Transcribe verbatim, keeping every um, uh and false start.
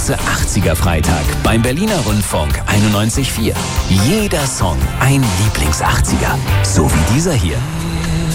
große achtziger-Freitag beim Berliner Rundfunk einundneunzig Komma vier. Jeder Song ein Lieblings-achtziger. So wie dieser hier.